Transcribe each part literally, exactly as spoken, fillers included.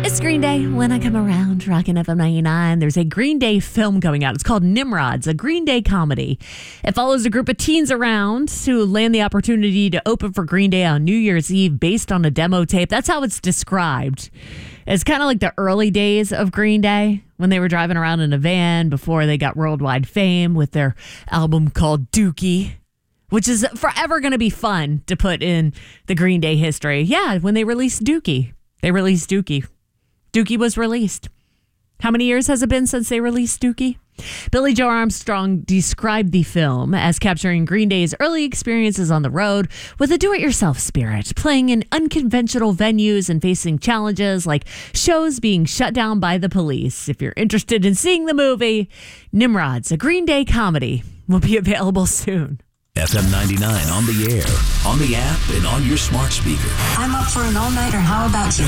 Miss Green Day, when I come around, rocking F M ninety-nine. There's a Green Day film coming out. It's called Nimrods, a Green Day comedy. It follows a group of teens around who land the opportunity to open for Green Day on New Year's Eve based on a demo tape. That's how it's described. It's kind of like the early days of Green Day when they were driving around in a van before they got worldwide fame with their album called Dookie, which is forever going to be fun to put in the Green Day history. Yeah, when they released Dookie. They released Dookie. Dookie was released. How many years has it been since they released Dookie? Billy Joe Armstrong described the film as capturing Green Day's early experiences on the road with a do-it-yourself spirit, playing in unconventional venues and facing challenges like shows being shut down by the police. If you're interested in seeing the movie, Nimrods, a Green Day comedy, will be available soon. F M ninety-nine on the air, on the app, and on your smart speaker. I'm up for an all-nighter. How about you?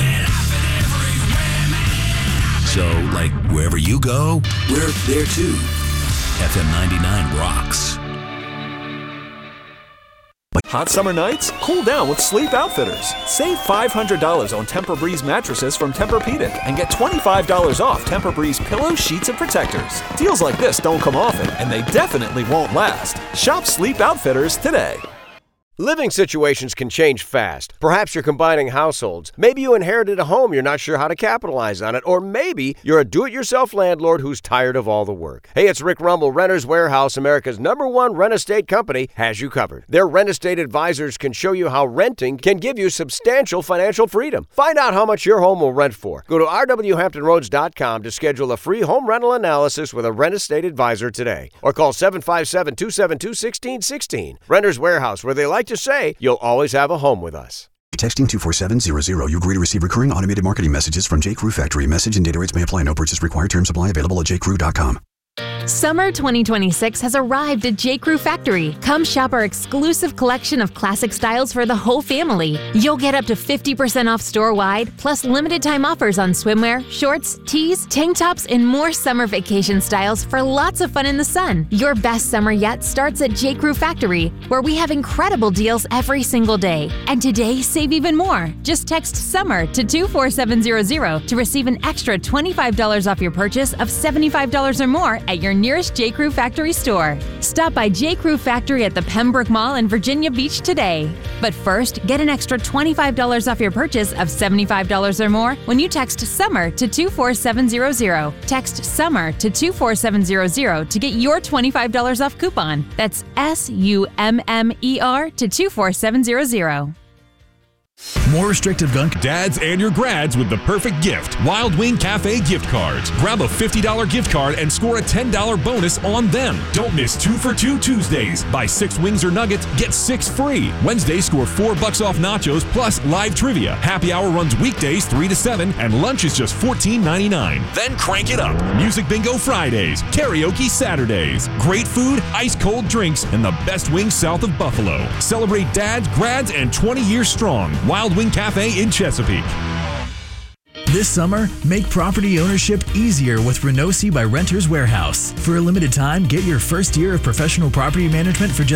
So, like, wherever you go, we're there too. F M ninety-nine rocks. Hot summer nights? Cool down with Sleep Outfitters. Save five hundred dollars on Tempur-Breeze mattresses from Tempur-Pedic and get twenty-five dollars off Tempur-Breeze pillows, sheets, and protectors. Deals like this don't come often, and they definitely won't last. Shop Sleep Outfitters today. Living situations can change fast. Perhaps you're combining households. Maybe you inherited a home you're not sure how to capitalize on it. Or maybe you're a do-it-yourself landlord who's tired of all the work. Hey, it's Rick Rumble. Renters Warehouse, America's number one rent estate company, has you covered. Their rent estate advisors can show you how renting can give you substantial financial freedom. Find out how much your home will rent for. Go to r w hampton roads dot com to schedule a free home rental analysis with a rent estate advisor today. Or call seven five seven, two seven two, one six one six. Renters Warehouse, where they like to say you'll always have a home with us. Texting two four seven hundred, you agree to receive recurring automated marketing messages from J. Crew Factory. Message and data rates may apply. No purchase required. Terms apply. Available at j crew dot com. Summer twenty twenty-six has arrived at J. Crew Factory. Come shop our exclusive collection of classic styles for the whole family. You'll get up to fifty percent off store-wide, plus limited time offers on swimwear, shorts, tees, tank tops, and more summer vacation styles for lots of fun in the sun. Your best summer yet starts at J. Crew Factory, where we have incredible deals every single day. And today, save even more. Just text SUMMER to two four seven zero zero to receive an extra twenty-five dollars off your purchase of seventy-five dollars or more at your nearest J. Crew Factory store. Stop by J. Crew Factory at the Pembroke Mall in Virginia Beach today. But first, get an extra twenty-five dollars off your purchase of seventy-five dollars or more when you text SUMMER to two four seven zero zero. Text SUMMER to two four seven zero zero to get your twenty-five dollars off coupon. That's S U M M E R to two four seven zero zero. More restrictive gun dads and your grads with the perfect gift. Wild Wing Cafe gift cards. Grab a fifty dollars gift card and score a ten dollars bonus on them. Don't miss two for two Tuesdays. Buy six wings or nuggets, get six free. Wednesday, score four bucks off nachos plus live trivia. Happy hour runs weekdays three to seven and lunch is just fourteen ninety-nine. Then crank it up. Music bingo Fridays, karaoke Saturdays. Great food, ice cold drinks, and the best wings south of Buffalo. Celebrate dads, grads, and twenty years strong. Wild Wing Cafe in Chesapeake. This summer, make property ownership easier with Renosi by Renters Warehouse. For a limited time, get your first year of professional property management for just